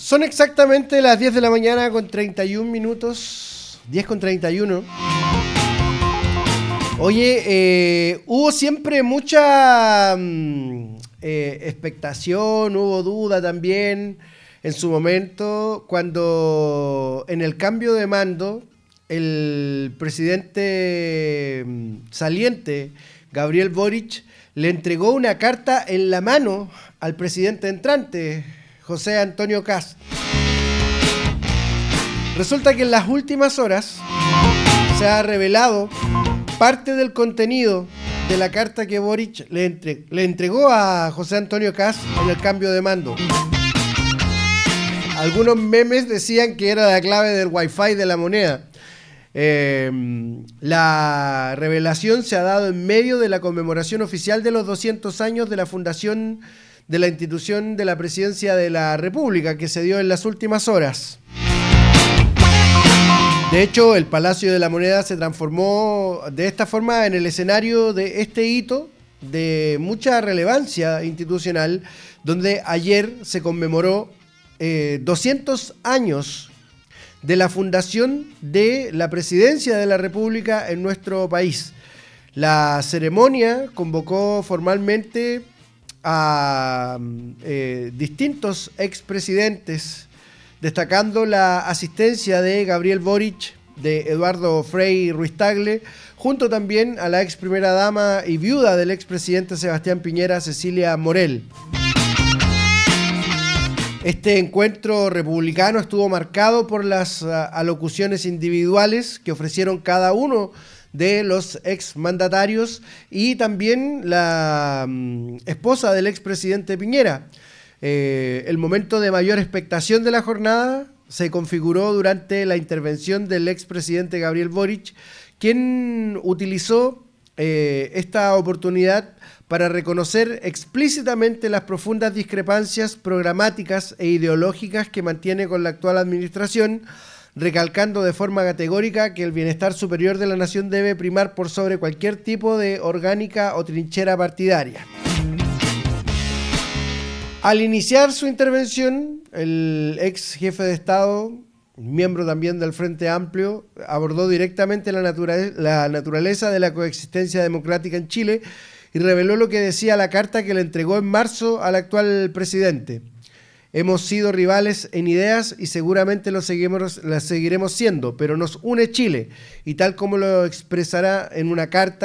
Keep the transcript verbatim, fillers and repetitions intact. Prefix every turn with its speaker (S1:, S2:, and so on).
S1: Son exactamente las diez de la mañana con treinta y un minutos, diez con treinta y uno. Oye, eh, hubo siempre mucha mm, eh, expectación, hubo duda también en su momento cuando en el cambio de mando el presidente mm, saliente, Gabriel Boric, le entregó una carta en la mano al presidente entrante, José Antonio Kast. Resulta que en las últimas horas se ha revelado parte del contenido de la carta que Boric le, entre, le entregó a José Antonio Kast en el cambio de mando. Algunos memes decían que era la clave del wifi de la moneda. Eh, la revelación se ha dado en medio de la conmemoración oficial de los doscientos años de la fundación de la institución de la Presidencia de la República, que se dio en las últimas horas. De hecho, el Palacio de la Moneda se transformó de esta forma en el escenario de este hito de mucha relevancia institucional, donde ayer se conmemoró eh, doscientos años de la fundación de la Presidencia de la República en nuestro país. La ceremonia convocó formalmente a eh, distintos expresidentes, destacando la asistencia de Gabriel Boric, de Eduardo Frei Ruiz-Tagle, junto también a la ex primera dama y viuda del expresidente Sebastián Piñera, Cecilia Morel. Este encuentro republicano estuvo marcado por las uh, alocuciones individuales que ofrecieron cada uno de los exmandatarios y también la um, esposa del expresidente Piñera. Eh, el momento de mayor expectación de la jornada se configuró durante la intervención del expresidente Gabriel Boric, quien utilizó eh, esta oportunidad para reconocer explícitamente las profundas discrepancias programáticas e ideológicas que mantiene con la actual administración, recalcando de forma categórica que el bienestar superior de la nación debe primar por sobre cualquier tipo de orgánica o trinchera partidaria. Al iniciar su intervención, el ex jefe de Estado, miembro también del Frente Amplio, abordó directamente la, natura- la naturaleza de la coexistencia democrática en Chile y reveló lo que decía la carta que le entregó en marzo al actual presidente. Hemos sido rivales en ideas y seguramente lo seguimos, las seguiremos siendo, pero nos une Chile, y tal como lo expresará en una carta